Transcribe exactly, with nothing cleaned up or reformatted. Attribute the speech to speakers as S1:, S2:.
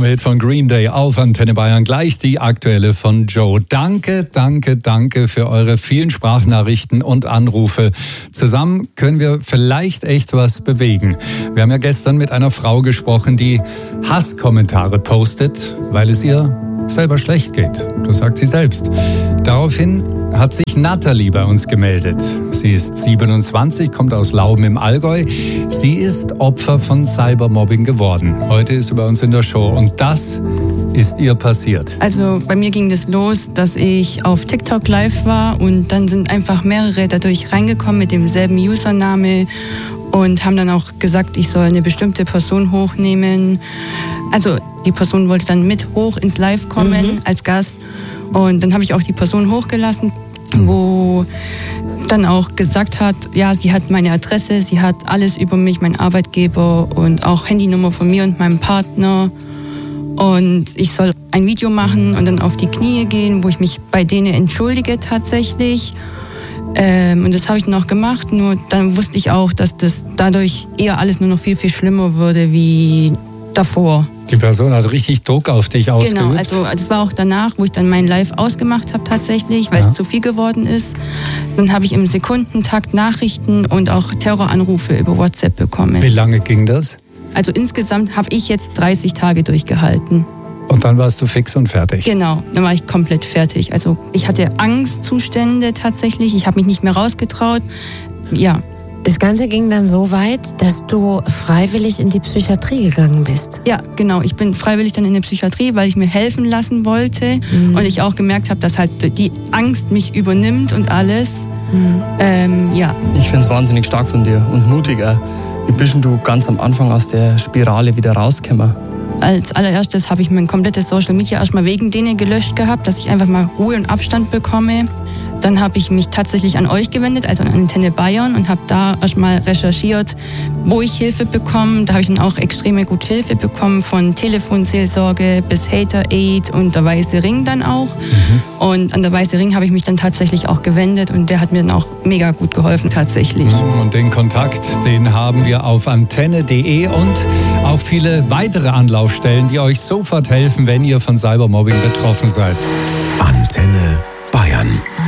S1: Superhit von Green Day auf Antenne Bayern. Gleich die aktuelle von Joe. Danke, danke, danke für eure vielen Sprachnachrichten und Anrufe. Zusammen können wir vielleicht echt was bewegen. Wir haben ja gestern mit einer Frau gesprochen, die Hasskommentare postet, weil es ihr selber schlecht geht. Das sagt sie selbst. Daraufhin hat sich Nathalie bei uns gemeldet. Sie ist siebenundzwanzig, kommt aus Lauben im Allgäu. Sie ist Opfer von Cybermobbing geworden. Heute ist sie bei uns in der Show und das ist ihr passiert.
S2: Also bei mir ging das los, dass ich auf TikTok live war und dann sind einfach mehrere dadurch reingekommen mit demselben Username und haben dann auch gesagt, ich soll eine bestimmte Person hochnehmen. Also die Person wollte dann mit hoch ins Live kommen mhm. als Gast. Und dann habe ich auch die Person hochgelassen, wo dann auch gesagt hat, ja, sie hat meine Adresse, sie hat alles über mich, mein Arbeitgeber und auch Handynummer von mir und meinem Partner. Und ich soll ein Video machen und dann auf die Knie gehen, wo ich mich bei denen entschuldige tatsächlich. Ähm, und das habe ich dann auch gemacht, nur dann wusste ich auch, dass das dadurch eher alles nur noch viel, viel schlimmer würde wie davor.
S1: Die Person hat richtig Druck auf dich ausgeübt.
S2: Genau, also es war auch danach, wo ich dann mein Live ausgemacht habe tatsächlich, weil ja. es zu viel geworden ist. Dann habe ich im Sekundentakt Nachrichten und auch Terroranrufe über WhatsApp bekommen.
S1: Wie lange ging das?
S2: Also insgesamt habe ich jetzt dreißig Tage durchgehalten.
S1: Und dann warst du fix und fertig?
S2: Genau, dann war ich komplett fertig. Also ich hatte Angstzustände tatsächlich, ich habe mich nicht mehr rausgetraut. Ja.
S3: Das Ganze ging dann so weit, dass du freiwillig in die Psychiatrie gegangen bist.
S2: Ja, genau. Ich bin freiwillig dann in die Psychiatrie, weil ich mir helfen lassen wollte. Mhm. Und ich auch gemerkt habe, dass halt die Angst mich übernimmt und alles. Mhm. Ähm, ja.
S4: Ich finde es wahnsinnig stark von dir und mutiger. Wie bist du ganz am Anfang aus der Spirale wieder rausgekommen?
S2: Als allererstes habe ich mein komplettes Social Media erstmal wegen denen gelöscht gehabt, dass ich einfach mal Ruhe und Abstand bekomme. Dann habe ich mich tatsächlich an euch gewendet, also an Antenne Bayern und habe da erstmal recherchiert, wo ich Hilfe bekomme. Da habe ich dann auch extreme gut Hilfe bekommen, von Telefonseelsorge bis Hater Aid und der Weiße Ring dann auch. Mhm. Und an der Weiße Ring habe ich mich dann tatsächlich auch gewendet und der hat mir dann auch mega gut geholfen tatsächlich.
S1: Und den Kontakt, den haben wir auf antenne punkt de und auch viele weitere Anlaufstellen, die euch sofort helfen, wenn ihr von Cybermobbing betroffen seid.
S5: Antenne Bayern.